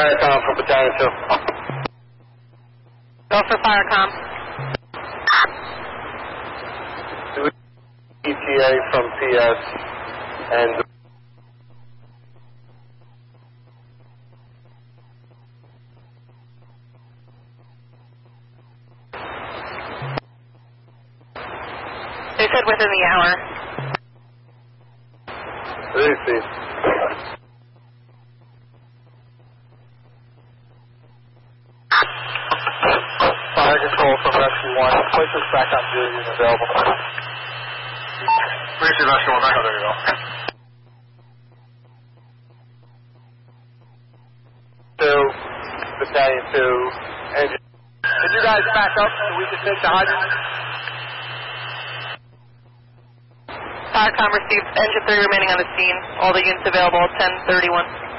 Firecom from Battalion 2. Go for Firecom. ETA from PS and They said within the hour. Receive. Fire control from Rescue 1. Place us back on duty and available. Receive Rescue 1, back on, there you go. Battalion 2, engine. Can you guys back up so we can take the hydrant? Firecom received engine 3 remaining on the scene. All the units available at 10:31.